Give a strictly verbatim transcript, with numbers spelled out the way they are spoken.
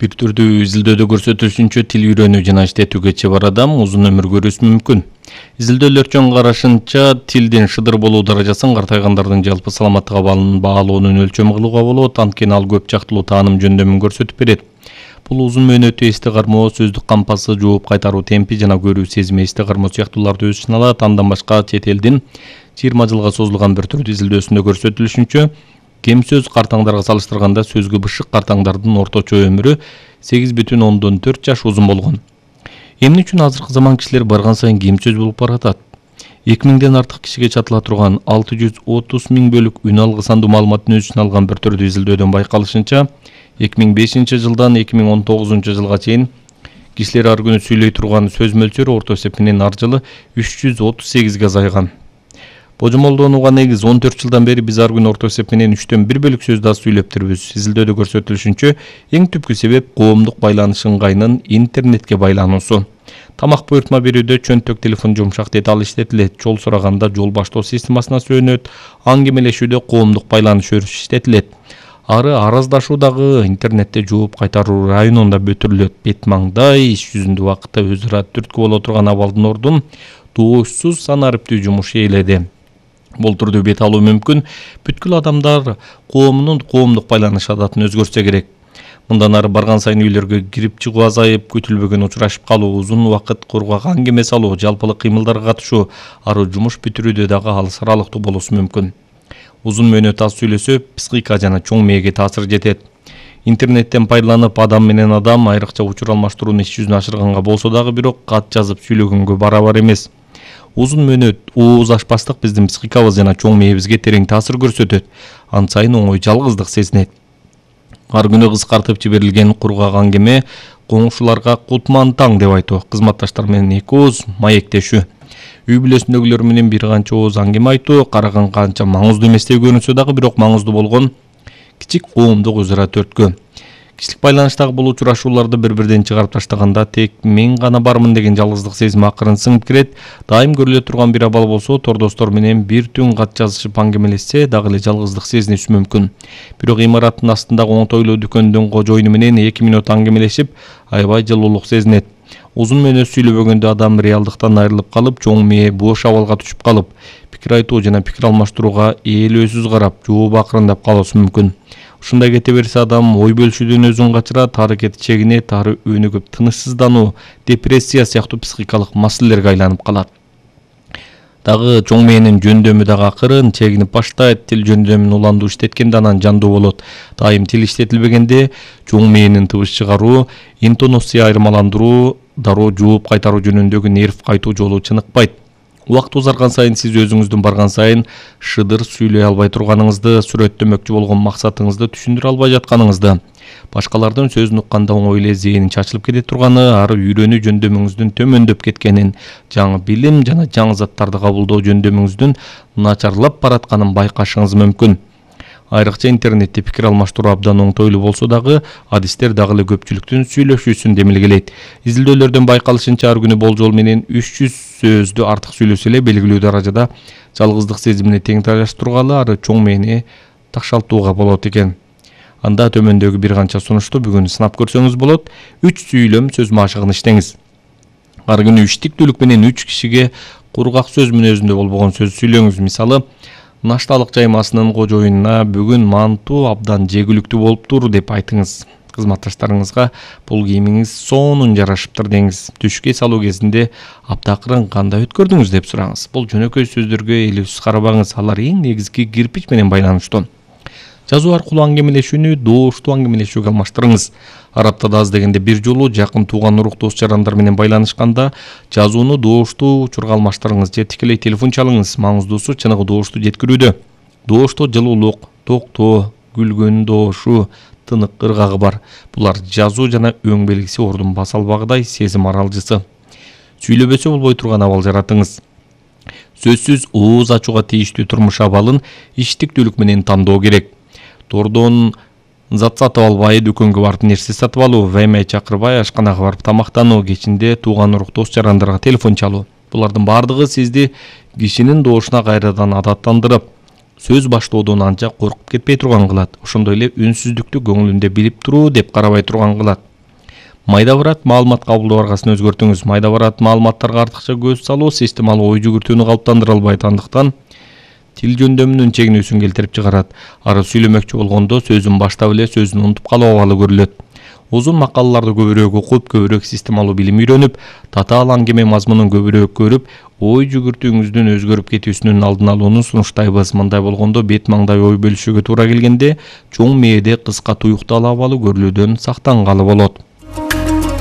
Бир түрдүү изилдөөдө көрсөтүлүшүнчө тил үйрөнүү жана иштетүүгө чебар адам узун өмүр көрүүсү мүмкүн. Изилдөөлөр чоң карашынча тилдин шыдыр болуу даражасын картайгандардын жалпы саламаттыгы баалоонун өлчөмү кылууга болот, анткени ал көп жактылуу тааным жөндөмүн көрсөтүп берет. Бул узун мөөнөтү эсте кармоо, сөздүк кампасы, жооп кайтаруу темпи жана көрүү сезими эсте кармоо сыяктууларды өз ичине алат. Андан башка чет элдин жыйырма жылга созулган бир түрдүү изилдөөсүндө көрсөтүлүшүнчө кем сөз картаңдарга салыштырганда сөзгө бышык картаңдардын орточо өмүрү сегиз бүтүн ондон төрт жаш узун болгон. Эмне үчүн азыркы заман кишилер барган сайын кем сөз болуп баратат? эки миңден артык кишиге чатыла турган алты жүз отуз миң бөлүк үн алгы сандуу маалыматтын өз ичине алган бир түрдүү изилдөөдөн байкалышынча, эки миң бешинчи жылдан эки миң он тогузунчу жылга чейин кишилер ар күнү сүйлөй турган сөз мөлчөрү орто эсеп менен ар жылы үч жүз отуз сегизге азайган. Божомолдонууга негиз он төрт жылдан бери биз ар күнү орто эсеп менен үчтөн бир бөлүк сөздү аз сүйлөптүрбүз. Изилдөөдө көрсөтүлүшүнчө эң түпкү себеп коомдук байланыш ыңгайынын интернетке байлануусу. Тамак буйртма берүүдө чөнтөк телефон жумшак деталь иштетилет, жол сураганда жол баштоо системасына сүйөнөт, аңгемелешүүдө коомдук байланыш өрүш иштетилет. Ары араздашуу дагы интернетте жооп кайтаруу районунда бүтүрүлөт. Бет маңдай иш жүзүндө убакытта өз ара түрткү боло турган абалдын ордун доошсуз сан ариптүү жумуш ээледи. Бул түрдүү бет алуу мүмкүн. Бүткүл адамдар коомунун коомдук байланыш адатын өзгөртсө керек. Мындан ары барган сайын үйлөргө кирип чыгуу азайып, күтүлбөгөн учурашып калуу, узун убакыт кургак аңгеме салуу, жалпылык кыймылдарга катышуу, ары жумуш бүтүрүүдө дагы алыс аралыктуу болуусу мүмкүн. Узун мөөнөт аз сүйлөсө, психика жана чоң мээге таасир жетет. Интернеттен пайдаланып адам менен адам айрыкча учур алмаштырууну иш жүзүнө ашырганга болсо дагы бирок кат жазып сүйлөгөнгө барабар эмес. Узун мөөнөт ооз ачпастык биздин психикабыз жана чоң мээбизге терең таасир көрсөтөт. Ан сайын оңой жалгыздык сезинет. Ар күнү кыскартып жиберилген кургак аңгеме коңшуларга кутман таң деп айтуу, кызматташтар менен эки ооз маектешүү, үй бүлөсүндөгүлөр менен бир канча ооз аңгеме айтуу караган канча маңыздуу эместей көрүнсө дагы бирок маңыздуу болгон кичик коомдук өз ара төрткү. Кишилик байланыштагы бул учурашууларды бири-бирден чыгарып таштаганда тек мен гана бармын деген жалгыздык сезими акырын сыңып кирет. Дайым көрүлө турган бир абал болсо, тордостор менен бир түн кат жазышып аңгемелешсе дагы эле жалгыздык сезиниши мүмкүн. Бирок имараттын астындагы оңтойлуу дүкөндүн кожоюну менен эки мүнөт аңгемелешип, аябай жылуулук сезинет. Узун мөөнөт сүйлөбөгөндө адам реалдыктан айрылып калып, чоң мээ бош абалга түшүп калып, пикир айтуу жана пикир алмаштырууга ээлөөсүз карап, жооп акырындап калуусу мүмкүн. Ушундай кете берсе адам ой бөлүшүүдөн өзүн качырат, аракети чегинет, ары өнүгүп тынычсыздануу, депрессия сыяктуу психикалык маселелерге айланып калат. Дагы чоң мээнин жөндөмү дагы акырын чегинип баштайт. Тил жөндөмүн уландуу иштеткенде анан жандуу болот. Дайым тил иштетилбегенде чоң мээнин тыбыш чыгаруу, интонация айырмаландыруу, дароо жооп кайтаруу жөнүндөгү нерв кайтуу жолу чыныкпайт. Убакыт узарган сайын сиз өзүңүздүн барган сайын шыдыр сүйлөй албай турганыңызды, сүрөттөмөкчү болгон максатыңызды түшүндүрө албай жатканыңызды, башкалардын сөзүн укканда оңой эле зээнин чачылып кете турганы, ары үйрөнүү жөндөмүңүздүн төмөндөп кеткенин, жаңы билим жана жаңы заттарды кабылдоо жөндөмүңүздүн начарлап баратканын байкашыңыз мүмкүн. Айрыкча интернетте пикир алмаштыруу абдан оңтойлуу болсо дагы, адистер дагы эле көпчүлүктүн сүйлөшүүсүн демилгелейт. Изилдөөлөрдөн байкалышынча ар күнү болжол менен үч жүз сөздү артык сүйлөсө эле белгилүү даражада жалгыздык сезимине тең таараштыргалы, ары чоң мээни такшалтууга болот экен. Анда төмөндөгү бир канча сунушту бүгүн сынап көрсөңүз болот. үч сүйлөм сөз машыгын иштеңиз. Ар күнү үч тиктүүлүк менен үч кишиге кургак сөз мүнөзүндө болбогон сөз сүйлөңүз. Мисалы, нашталык жаймасынын кожоюнуна бүгүн манту абдан жегүлүктүү болуптур деп айтыңыз. Кызматташтарыңызга бул кийимиңиз сонун жарашыптыр деңиз. Түшкө салуу кезинде аптакырын кандай өткөрдүңүз деп сураңыз. Бул жөнөкөй сөздөргө элеусиз карабаңыз, алар эң негизги кирпич менен байланыштуу. Жазуу аркылуу аңгемелешүүнү дооштуу аңгемелешүүгө алмаштырыңыз. Ар аптада аз дегенде бир жолу жакын тууган урук дос жарандар менен байланышканда жазууну дооштуу учурга алмаштырыңыз же тикелей телефон чалыңыз. Маңыздуусу чыныгы доошту жеткирүүдө. Доошто жылуулук, токтоо, күлгөн доошу, тынык ыргагы бар. Булар жазуу жана өң белгиси ордун баса албагыдай сезим аралжысы. Сүйлөбөсө болбой турган абал жаратыңыз. Сөзсүз ооз ачууга тийиштүү турмуш абалын иштиктүүлүк менен тандоо керек. Тордон зат сатып албай, дүкөнгө барып нерсе сатып алуу, ваймай чакырбай ашканага барып тамактануу, кечинде тууган урук дос жарандарга телефон чалуу. Булардын бардыгы сизди кишинин доошуна кайрадан адаттандырып, сөз баштоодон анча коркуп кетпей турган кылат. Ошондой эле үнсүздүктү көңүлүндө билип туруу деп карабай турган кылат. Майда барат маалымат кабылдоо аргасын өзгөртүңүз. Майда барат маалыматтарга артыкча көз салуу системалуу ой жүгүртүүнү калыптандыра албайт, андыктан тил жөндөмүнүн чегинүүсүн келтирип чыгарат. Ары сүйлөмөкчү болгондо сөзүн баштап эле сөзүн унутуп калуу абалы көрүлөт. Узун макалаларды көбүрөөк окуп, көбүрөөк системалуу билим үйрөнүп, татаал аңгеме мазмунун көбүрөөк көрүп, ой жүгүртүүңүздүн өзгөрүп кетүүсүнүн алдын алууну сунуштайбыз. Мындай болгондо бет маңдай ой бөлүшүүгө туура келгенде чоң мээде кыска туюкталуу абалы көрүлүүдөн сактангалы болот.